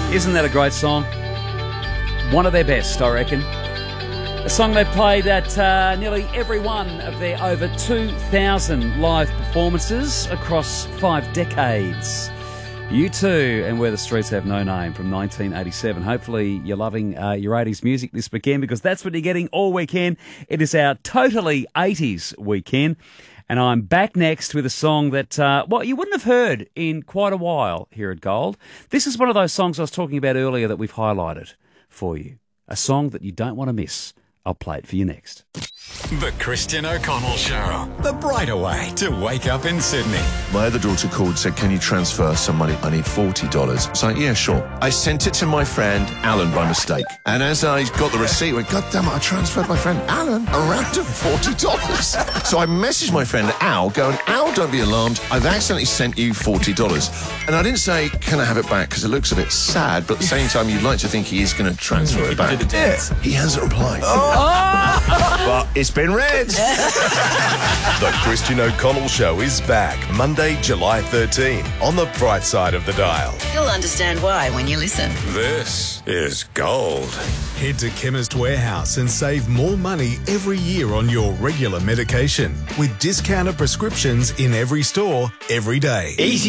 Isn't that a great song? One of their best, I reckon. A song they played at nearly every one of their over 2,000 live performances across 5 decades. U2 and Where the Streets Have No Name from 1987. Hopefully you're loving your 80s music this weekend, because that's what you're getting all weekend. It is our totally 80s weekend. And I'm back next with a song that, you wouldn't have heard in quite a while here at Gold. This is one of those songs I was talking about earlier that we've highlighted for you. A song that you don't want to miss. I'll play it for you next. The Christian O'Connell Show. The brighter way to wake up in Sydney. My other daughter called, said, can you transfer some money? I need $40. I was like, yeah, sure. I sent it to my friend Alan by mistake. And as I got the receipt, I went, God damn it, I transferred my friend Alan a random $40. So I messaged my friend Al, going, Al, don't be alarmed. I've accidentally sent you $40. And I didn't say, can I have it back? Because it looks a bit sad. But at the same time, you'd like to think he is going to transfer it back. He hasn't replied. But it's been read. The Christian O'Connell Show is back Monday, July 13 on the bright side of the dial. You'll understand why when you listen. This is Gold. Head to Chemist Warehouse and save more money every year on your regular medication with discounted prescriptions in every store, every day. Easy.